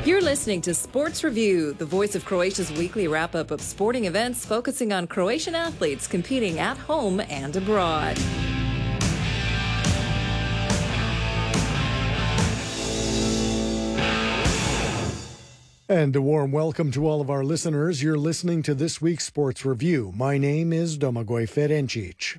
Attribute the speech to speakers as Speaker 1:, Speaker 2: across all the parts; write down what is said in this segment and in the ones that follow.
Speaker 1: You're listening to Sports Review, the voice of Croatia's weekly wrap-up of sporting events focusing on Croatian athletes competing at home and abroad.
Speaker 2: And a warm welcome to all of our listeners. You're listening to this week's Sports Review. My name is Domagoj Ferencic.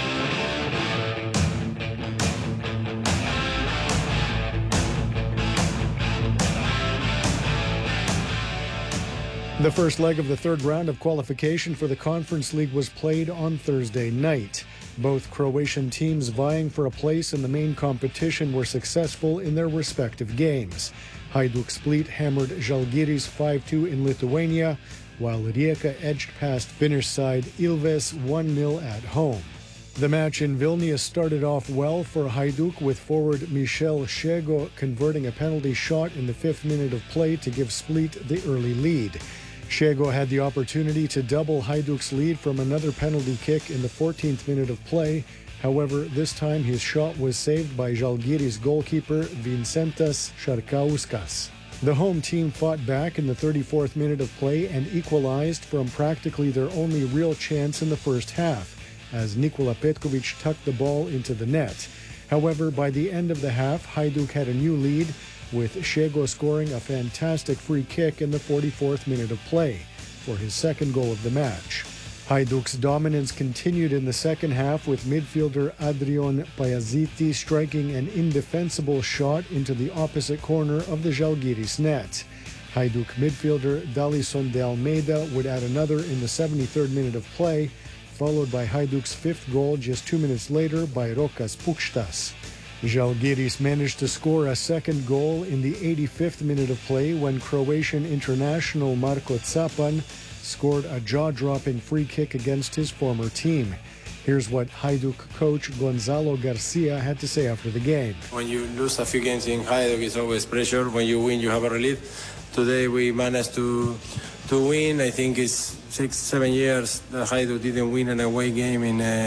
Speaker 2: The first leg of the third round of qualification for the Conference League was played on Thursday night. Both Croatian teams vying for a place in the main competition were successful in their respective games. Hajduk Split hammered Žalgiris 5-2 in Lithuania, while Rijeka edged past Finnish side Ilves 1-0 at home. The match in Vilnius started off well for Hajduk, with forward Michel Šego converting a penalty shot in the 5th minute of play to give Split the early lead. Šego had the opportunity to double Hajduk's lead from another penalty kick in the 14th minute of play. However, this time his shot was saved by Žalgiris goalkeeper Vincentas Šarkauskas. The home team fought back in the 34th minute of play and equalized from practically their only real chance in the first half, as Nikola Petković tucked the ball into the net. However, by the end of the half, Hajduk had a new lead, with Šego scoring a fantastic free kick in the 44th minute of play for his second goal of the match. Hajduk's dominance continued in the second half, with midfielder Adrian Pajaziti striking an indefensible shot into the opposite corner of the Žalgiris net. Hajduk midfielder Dalison de Almeida would add another in the 73rd minute of play, followed by Hajduk's fifth goal just 2 minutes later by Rokas Pukstas. Žalgiris managed to score a second goal in the 85th minute of play when Croatian international Marko Capan scored a jaw-dropping free kick against his former team. Here's what Hajduk coach Gonzalo Garcia had to say after the game.
Speaker 3: When you lose a few games in Hajduk, it's always pressure. When you win, you have a relief. Today we managed to win. I think it's 6-7 years that Hajduk didn't win an away game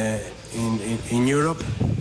Speaker 3: in Europe.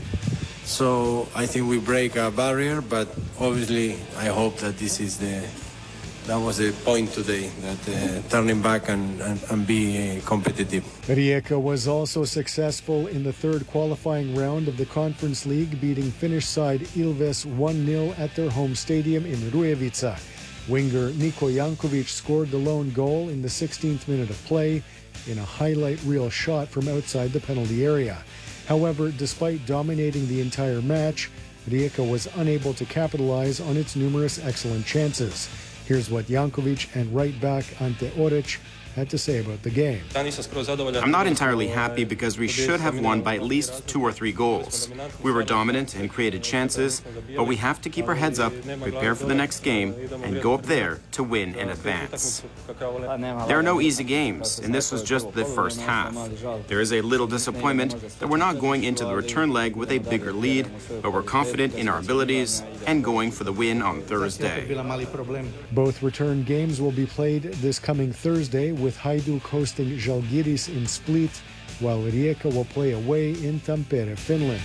Speaker 3: So I think we break a barrier, but obviously I hope that that was the point today, that turning back and be competitive.
Speaker 2: Rijeka was also successful in the third qualifying round of the Conference League, beating Finnish side Ilves 1-0 at their home stadium in Rujevica. Winger Niko Jankovic scored the lone goal in the 16th minute of play in a highlight reel shot from outside the penalty area. However, despite dominating the entire match, Rijeka was unable to capitalize on its numerous excellent chances. Here's what Jankovic and right-back Ante Oric had to say about the game.
Speaker 4: I'm not entirely happy because we should have won by at least 2 or 3 goals. We were dominant and created chances, but we have to keep our heads up, prepare for the next game, and go up there to win and advance. There are no easy games, and this was just the first half. There is a little disappointment that we're not going into the return leg with a bigger lead, but we're confident in our abilities and going for the win on Thursday.
Speaker 2: Both return games will be played this coming Thursday, with Hajduk hosting Žalgiris in Split, while Rijeka will play away in Tampere, Finland.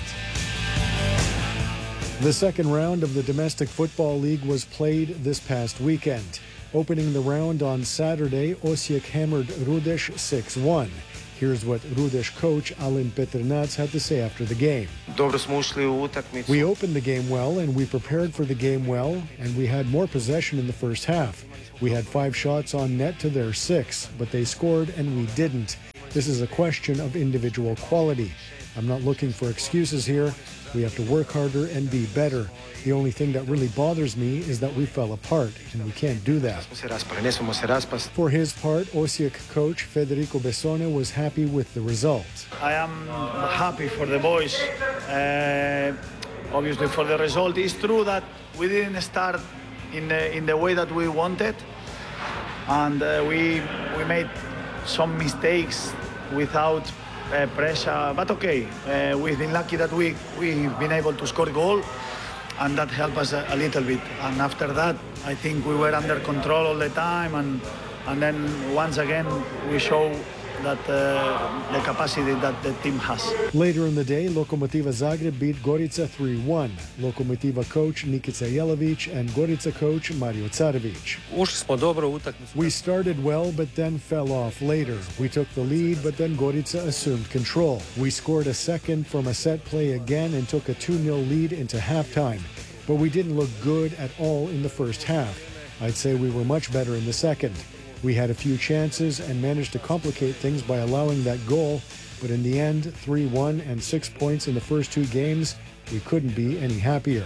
Speaker 2: The second round of the Domestic Football League was played this past weekend. Opening the round on Saturday, Osijek hammered Rudeš 6-1. Here's what Rudeš coach Alen Petrinac had to say after the game. We opened the game well, and we prepared for the game well, and we had more possession in the first half. We had 5 shots on net to their 6, but they scored and we didn't. This is a question of individual quality. I'm not looking for excuses here. We have to work harder and be better. The only thing that really bothers me is that we fell apart, and we can't do that. For his part, Osijek coach Federico Bessone was happy with the result.
Speaker 5: I am happy for the boys. Obviously for the result. It's true that we didn't start in the way that we wanted, and we made some mistakes without pressure, but okay, we've been lucky that we've been able to score a goal, and that helped us a little bit. And after that, I think we were under control all the time, and then once again we show the capacity that the team has.
Speaker 2: Later in the day, Lokomotiva Zagreb beat Gorica 3-1. Lokomotiva coach Nikica Jelavic and Gorica coach Mario Carevic. We started well, but then fell off later. We took the lead, but then Gorica assumed control. We scored a second from a set play again and took a 2-0 lead into halftime. But we didn't look good at all in the first half. I'd say we were much better in the second. We had a few chances and managed to complicate things by allowing that goal, but in the end, 3-1 and 6 points in the first two games, we couldn't be any happier.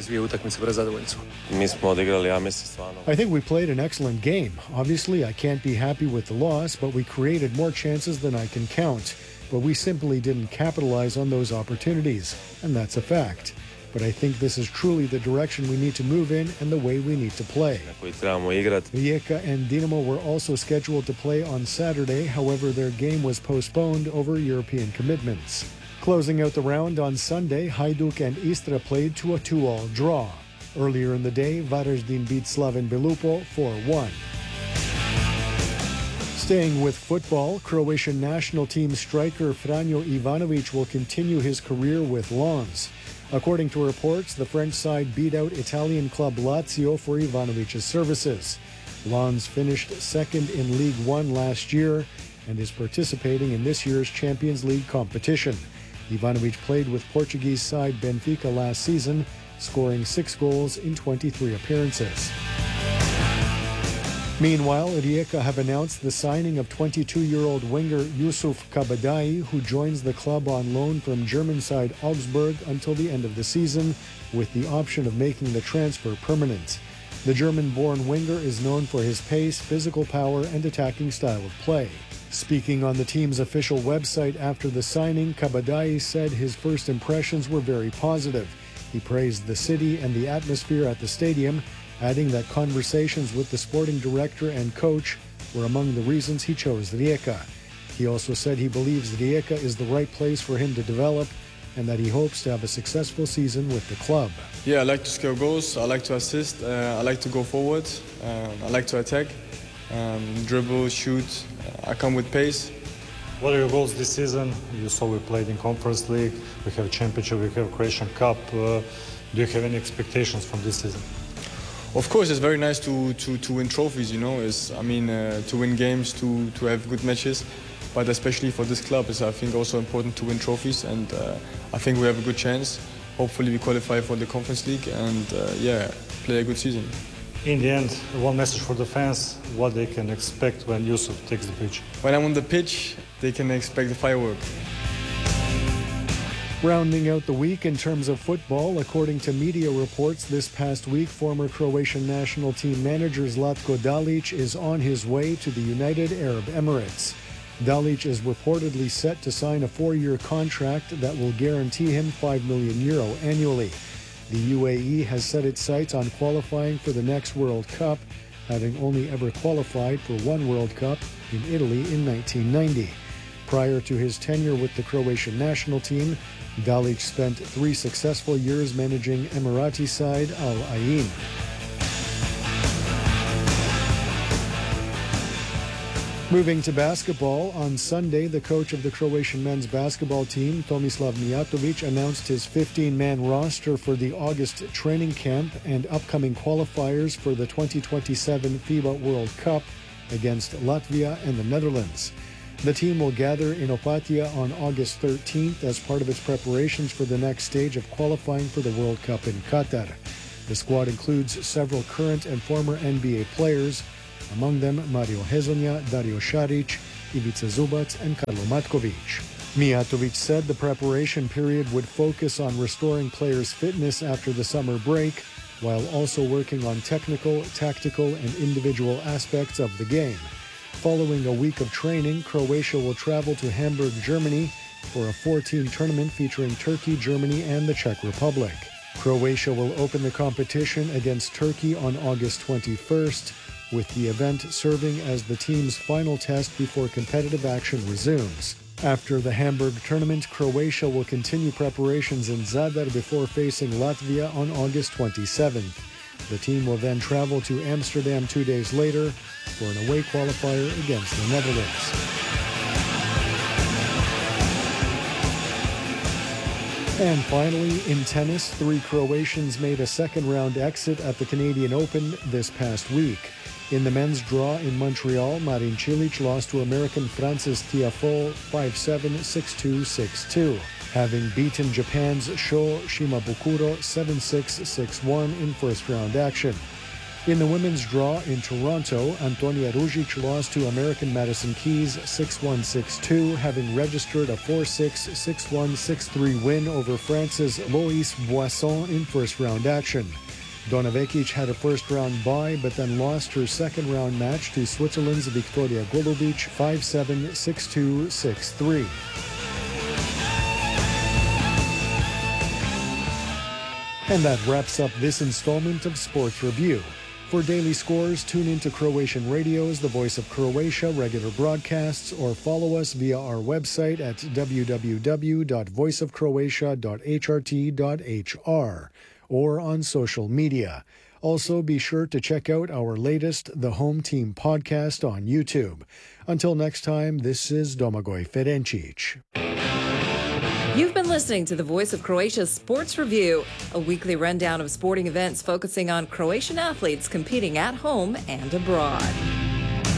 Speaker 2: I think we played an excellent game. Obviously, I can't be happy with the loss, but we created more chances than I can count. But we simply didn't capitalize on those opportunities, and that's a fact. But I think this is truly the direction we need to move in and the way we need to play. Rijeka and Dinamo were also scheduled to play on Saturday. However, their game was postponed over European commitments. Closing out the round on Sunday, Hajduk and Istra played to a 2-2 draw. Earlier in the day, Varaždin beat Slaven Belupo 4-1. Staying with football, Croatian national team striker Franjo Ivanovic will continue his career with Lens. According to reports, the French side beat out Italian club Lazio for Ivanovic's services. Lens finished second in League One last year and is participating in this year's Champions League competition. Ivanovic played with Portuguese side Benfica last season, scoring 6 goals in 23 appearances. Meanwhile, Rijeka have announced the signing of 22-year-old winger Yusuf Kabadai, who joins the club on loan from German side Augsburg until the end of the season, with the option of making the transfer permanent. The German-born winger is known for his pace, physical power, and attacking style of play. Speaking on the team's official website after the signing, Kabadai said his first impressions were very positive. He praised the city and the atmosphere at the stadium, adding that conversations with the sporting director and coach were among the reasons he chose Rijeka. He also said he believes Rijeka is the right place for him to develop and that he hopes to have a successful season with the club.
Speaker 6: Yeah, I like to score goals, I like to assist, I like to go forward, I like to attack, dribble, shoot, I come with pace.
Speaker 7: What are your goals this season? You saw we played in Conference League, we have Championship, we have Croatian Cup. Do you have any expectations from this season?
Speaker 6: Of course, it's very nice to win trophies, you know. To win games, to have good matches. But especially for this club, it's, I think, also important to win trophies. And I think we have a good chance. Hopefully we qualify for the Conference League and, play a good season.
Speaker 7: In the end, one message for the fans, what they can expect when Yusuf takes the pitch.
Speaker 6: When I'm on the pitch, they can expect the firework.
Speaker 2: Rounding out the week in terms of football, according to media reports this past week, former Croatian national team manager Zlatko Dalic is on his way to the United Arab Emirates. Dalic is reportedly set to sign a 4-year contract that will guarantee him €5 million annually. The UAE has set its sights on qualifying for the next World Cup, having only ever qualified for one World Cup in Italy in 1990. Prior to his tenure with the Croatian national team, Dalic spent 3 successful years managing Emirati side Al Ain. Moving to basketball, on Sunday, the coach of the Croatian men's basketball team, Tomislav Mijatovic, announced his 15-man roster for the August training camp and upcoming qualifiers for the 2027 FIBA World Cup against Latvia and the Netherlands. The team will gather in Opatija on August 13th as part of its preparations for the next stage of qualifying for the World Cup in Qatar. The squad includes several current and former NBA players, among them Mario Hezonja, Dario Šarić, Ivica Zubac, and Karlo Matković. Mijatovic said the preparation period would focus on restoring players' fitness after the summer break, while also working on technical, tactical, and individual aspects of the game. Following a week of training, Croatia will travel to Hamburg, Germany for a 4-team tournament featuring Turkey, Germany, and the Czech Republic. Croatia will open the competition against Turkey on August 21st, with the event serving as the team's final test before competitive action resumes. After the Hamburg tournament, Croatia will continue preparations in Zadar before facing Latvia on August 27th. The team will then travel to Amsterdam 2 days later for an away qualifier against the Netherlands. And finally, in tennis, 3 Croatians made a second-round exit at the Canadian Open this past week. In the men's draw in Montreal, Marin Cilic lost to American Francis Tiafoe 5-7, 6-2, 6-2, having beaten Japan's Sho Shimabukuro 7-6, 6-1 in first-round action. In the women's draw in Toronto, Antonia Ružić lost to American Madison Keys 6-1, 6-2, having registered a 4-6, 6-1, 6-3 win over France's Loïs Boisson in first-round action. Donna Vekic had a first-round bye, but then lost her second-round match to Switzerland's Viktorija Golubic 5-7, 6-2, 6-3. And that wraps up this installment of Sports Review. For daily scores, tune into Croatian Radio's The Voice of Croatia regular broadcasts or follow us via our website at www.voiceofcroatia.hrt.hr or on social media. Also, be sure to check out our latest The Home Team podcast on YouTube. Until next time, this is Domagoj Ferencic.
Speaker 1: You've been listening to the Voice of Croatia's Sports Review, a weekly rundown of sporting events focusing on Croatian athletes competing at home and abroad.